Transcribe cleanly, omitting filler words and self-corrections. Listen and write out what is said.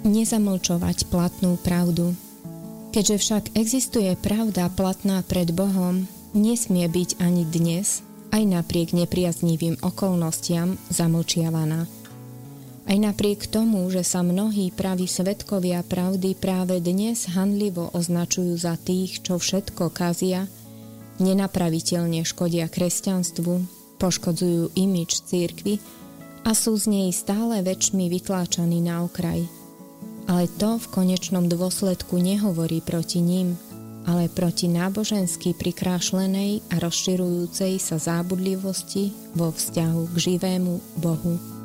Nezamlčovať platnú pravdu. Keďže však existuje pravda platná pred Bohom, nesmie byť ani dnes, aj napriek nepriaznivým okolnostiam, zamlčiavaná. Aj napriek tomu, že sa mnohí praví svedkovia pravdy práve dnes hanlivo označujú za tých, čo všetko kazia, nenapraviteľne škodia kresťanstvu, poškodzujú imidž cirkvi a sú z nej stále väčšmi vytláčaní na okraj. Ale to v konečnom dôsledku nehovorí proti ním, ale proti nábožensky prikrášlenej a rozširujúcej sa zábudlivosti vo vzťahu k živému Bohu.